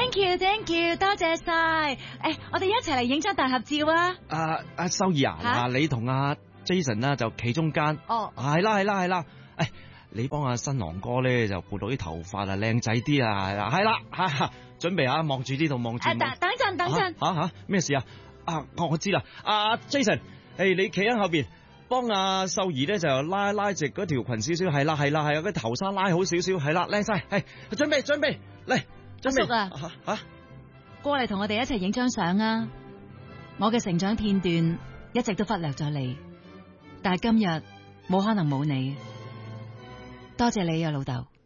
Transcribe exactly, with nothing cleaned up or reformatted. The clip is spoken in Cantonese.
Thank you，Thank you， 多謝晒。誒，我哋一齊嚟影張大合照啊！ 阿阿秀儀啊，嗱，你同阿 Jason 啦就企中間。 哦， 係啦係啦係啦。誒，你幫阿新郎哥咧就撥到啲頭髮啊，靚仔啲啊，係啦係啦吓，準備啊，望住呢度望住。 誒，等等陣等陣。 吓吓咩事啊？啊，我我知啦。阿 Jason，誒，你企喺後邊。幫阿秀儀咧就拉拉直嗰條裙少少，係啦係啦係啊，個頭紗拉好少少，係啦，靚晒，係準備準備嚟， 阿叔啊， 吓、啊、 過嚟同我哋一齊影張相啊！我嘅成長片段一直都忽略咗你，但係今日冇可能冇你，多謝你啊，老豆。